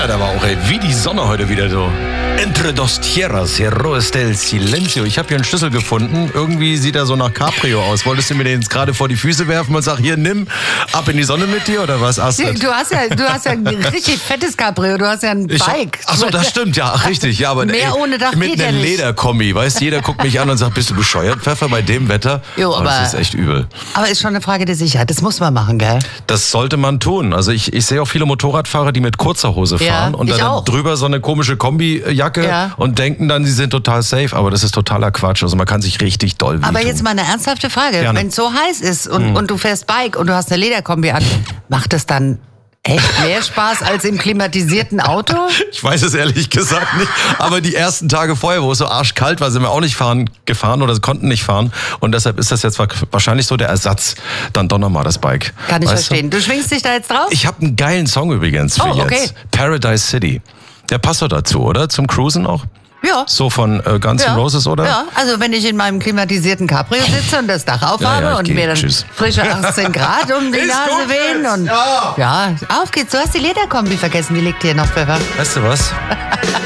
gefeiert aber auch, ey. Wie die Sonne heute wieder so. Entre dos tierras, Heroes del Silencio. Ich habe hier einen Schlüssel gefunden. Irgendwie sieht er so nach Cabrio aus. Wolltest du mir den jetzt gerade vor die Füße werfen und sag, hier, nimm, ab in die Sonne mit dir oder was, Astrid? Du hast ja ein richtig fettes Cabrio. Du hast ja ein Bike. Achso, das stimmt, ja, richtig. Ja, aber mehr ohne Dach mit geht ja einem nicht. Lederkombi, weißt, jeder guckt mich an und sagt, bist du bescheuert, Pfeffer, bei dem Wetter? Jo, aber das ist echt übel. Aber ist schon eine Frage der Sicherheit. Das muss man machen, gell? Das sollte man tun. Also ich sehe auch viele Motorradfahrer, die mit kurzer Hose fahren und dann drüber so eine komische Kombijacke und denken dann, sie sind total safe. Aber das ist totaler Quatsch. Also man kann sich richtig doll wehtun. Aber jetzt mal eine ernsthafte Frage. Gerne. Wenn es so heiß ist und du fährst Bike und du hast eine Lederkombi an, macht das dann echt mehr Spaß als im klimatisierten Auto? Ich weiß es ehrlich gesagt nicht. Aber die ersten Tage vorher, wo es so arschkalt war, sind wir auch nicht gefahren oder konnten nicht fahren. Und deshalb ist das jetzt wahrscheinlich so der Ersatz. Dann doch nochmal das Bike. Kann ich verstehen. Du schwingst dich da jetzt drauf? Ich habe einen geilen Song übrigens für jetzt. Paradise City. Der passt doch dazu, oder? Zum Cruisen auch? Ja. So von Guns N' Roses, oder? Ja, also wenn ich in meinem klimatisierten Cabrio sitze und das Dach aufhabe und mir dann frische 18 Grad um die Nase wehen und ja, auf geht's. Du hast die Lederkombi vergessen, die liegt hier noch, Pfeffer. Weißt du was?